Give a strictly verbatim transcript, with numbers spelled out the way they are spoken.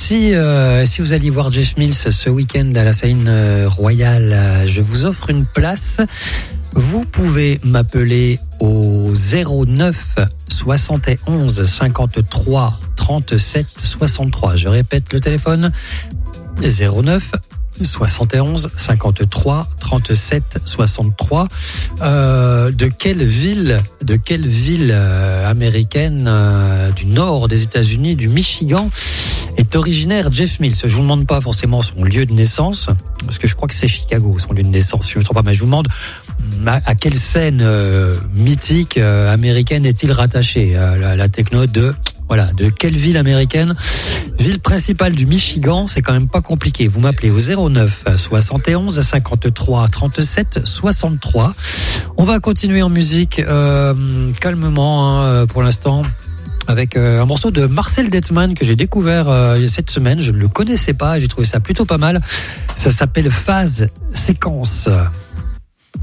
Si, euh, si vous alliez voir Jeff Mills ce week-end à la scène euh, royale, je vous offre une place. Vous pouvez m'appeler au zéro neuf soixante et onze cinquante-trois trente-sept soixante-trois. Je répète le téléphone, zéro neuf soixante et onze cinquante-trois trente-sept soixante-trois. Euh, de quelle ville, de quelle ville euh, américaine euh, du nord des États-Unis, du Michigan, est originaire Jeff Mills? Je vous demande pas forcément son lieu de naissance, parce que je crois que c'est Chicago, son lieu de naissance, si je ne me trompe pas, mais je vous demande à, à quelle scène euh, mythique euh, américaine est-il rattaché? À la, la techno de... Voilà, de quelle ville américaine? Ville principale du Michigan, c'est quand même pas compliqué. Vous m'appelez au zéro neuf soixante et onze cinquante-trois trente-sept soixante-trois. On va continuer en musique euh, calmement hein, pour l'instant, avec euh, un morceau de Marcel Dettmann que j'ai découvert euh, cette semaine. Je ne le connaissais pas, j'ai trouvé ça plutôt pas mal. Ça s'appelle Phase Séquence.